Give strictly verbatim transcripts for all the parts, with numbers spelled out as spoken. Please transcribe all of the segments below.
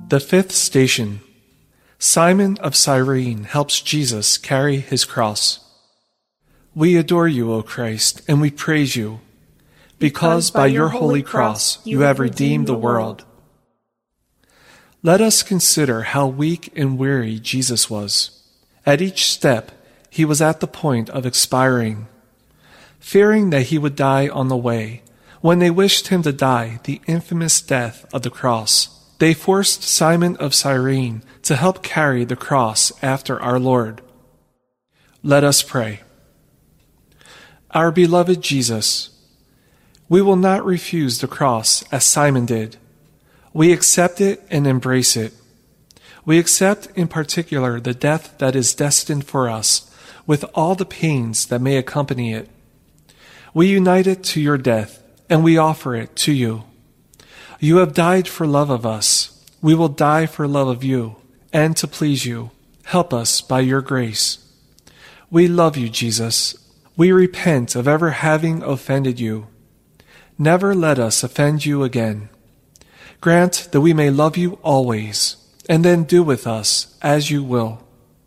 The fifth station. Simon of Cyrene helps Jesus carry his cross. We adore you, O Christ, and we praise you, because by your holy cross you have redeemed the world. Let us consider how weak and weary Jesus was. At each step, he was at the point of expiring. Fearing that he would die on the way, when they wished him to die the infamous death of the cross, they forced Simon of Cyrene to help carry the cross after our Lord. Let us pray. Our beloved Jesus, we will not refuse the cross as Simon did. We accept it and embrace it. We accept in particular the death that is destined for us, with all the pains that may accompany it. We unite it to your death, and we offer it to you. You have died for love of us. We will die for love of you, and to please you. Help us by your grace. We love you, Jesus. We repent of ever having offended you. Never let us offend you again. Grant that we may love you always, and then do with us as you will.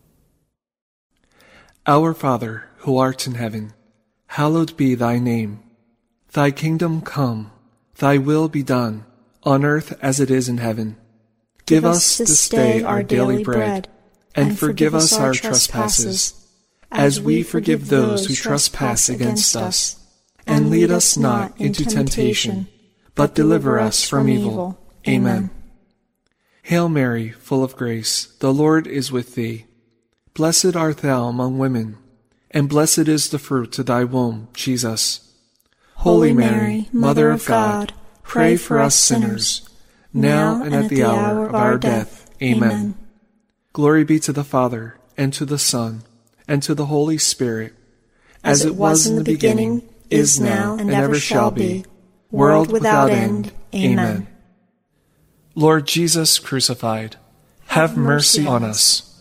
Our Father, who art in heaven, hallowed be thy name. Thy kingdom come, thy will be done, on earth as it is in heaven. Give us this day our daily bread, and forgive us our trespasses, as we forgive those who trespass against us. And lead us not into temptation, but deliver us from evil. Amen. Hail Mary, full of grace, the Lord is with thee. Blessed art thou among women, and blessed is the fruit of thy womb, Jesus. Holy Mary, Mother of God, pray for us sinners, now and at the hour of our death. Amen. Glory be to the Father, and to the Son, and to the Holy Spirit, as it was in the beginning, is now, and ever shall be, world without end. Amen. Lord Jesus crucified, have mercy on us.